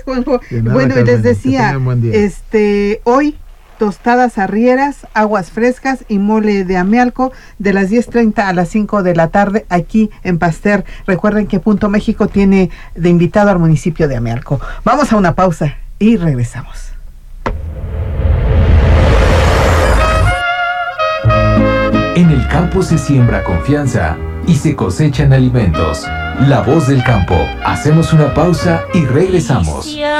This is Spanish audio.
Juanjo. De nada, Bueno, y Carmen, les decía, que tengan buen día. hoy tostadas arrieras, aguas frescas y mole de Amealco de las 10:30 a las 5 de la tarde aquí en Pasteur. Recuerden que Punto México tiene de invitado al municipio de Amealco. Vamos a una pausa y regresamos. En el campo se siembra confianza y se cosechan alimentos. La voz del campo. Hacemos una pausa y regresamos.